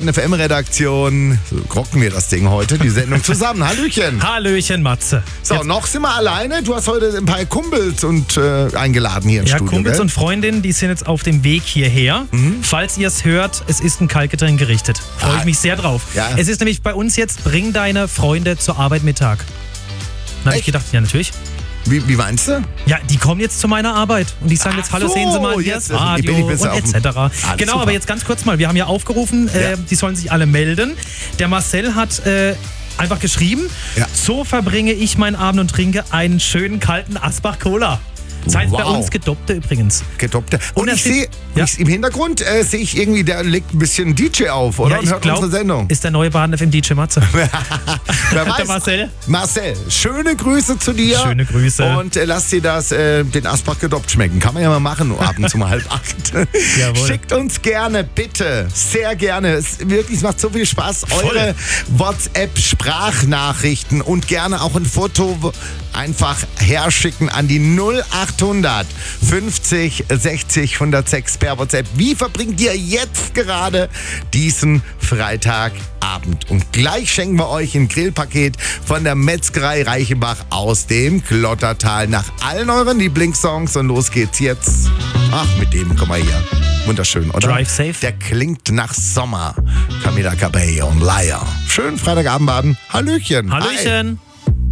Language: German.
Baden FM-Redaktion rocken wir das Ding heute, die Sendung zusammen. Hallöchen. Hallöchen, Matze. So, jetzt noch sind wir alleine. Du hast heute ein paar Kumpels eingeladen hier ins Studio. Ja, Kumpels gell? und Freundinnen, die sind jetzt auf dem Weg hierher. Falls ihr es hört, es ist ein Kaltgetränk gerichtet. Freue ich mich sehr drauf. Ja. Es ist nämlich bei uns jetzt, bring deine Freunde zur Arbeit Mittag. Dann habe ich gedacht, ja natürlich. Wie meinst du? Ja, die kommen jetzt zu meiner Arbeit und die sagen jetzt, hallo, so, sehen Sie mal, hier jetzt ist Radio bin ich und besser auf dem- etc. Genau, super. aber jetzt ganz kurz mal, wir haben ja aufgerufen, Ja. die sollen sich alle melden. Der Marcel hat einfach geschrieben, Ja. so verbringe ich meinen Abend und trinke einen schönen kalten Asbach Cola. Das heißt bei Wow. uns Gedoppte übrigens. Gedoppte. Und er ich sieht- sehe, ja. im Hintergrund sehe ich irgendwie, der legt ein bisschen DJ auf, oder? Ja, Und ich hört glaube, unsere Sendung. ist der neue Baden FM DJ Matze. Wer weiß. Der Marcel. Marcel, schöne Grüße zu dir. Schöne Grüße. Und lass dir das, den Asbach gedoppt schmecken. Kann man ja mal machen, abends um 7:30. Jawohl. Schickt uns gerne, bitte, sehr gerne. Es macht so viel Spaß. Eure WhatsApp-Sprachnachrichten und gerne auch ein Foto einfach herschicken an die 0800 50 60 106 per WhatsApp. Wie verbringt ihr jetzt gerade diesen Freitagabend? Und gleich schenken wir euch ein Grillpaket von der Metzgerei Reichenbach aus dem Klottertal nach allen euren Lieblingssongs. Und los geht's jetzt. Ach, mit dem kommen wir hier. Wunderschön, oder? Drive safe. Der klingt nach Sommer. Camila Cabello und Liar. Schönen Freitagabend, Baden. Hallöchen. Hi. Hallöchen.